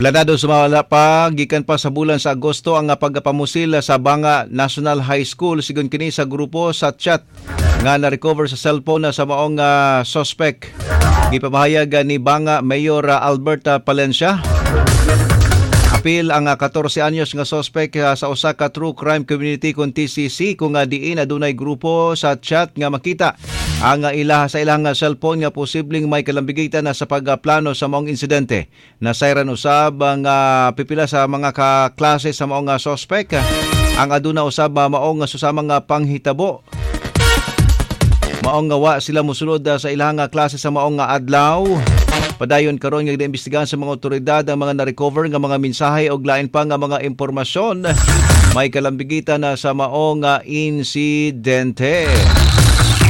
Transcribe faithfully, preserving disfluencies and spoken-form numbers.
Planado sumala pa gikan pa sa bulan sa Agosto ang pagpamusil sa Banga National High School sigon kini sa grupo sa chat nga na-recover sa cellphone sa maong uh, suspect. Gipamahayag ni Banga Mayor uh, Alberta Palencia. Apil ang uh, fourteen anyos nga suspect uh, sa usa ka true crime community kon T C C kung uh, diin adunay grupo sa chat nga makita ang uh, ila sa ilang uh, cellphone nga posibleng may kalambigitan na sa pagplano sa maong insidente. Nasayran usab ang uh, pipila sa mga kaklase sa maong uh, suspect. Ang aduna usab uh, maong uh, susamang uh, panghitabo. Maong nga wa sila mosulod uh, sa ilang uh, klase sa maong uh, adlaw. Padayon karon nga imbestigahan sa mga otoridad ang mga na-recover nga mga mensahe o lain pa nga mga impormasyon may kalambigitan na sa maong uh, insidente.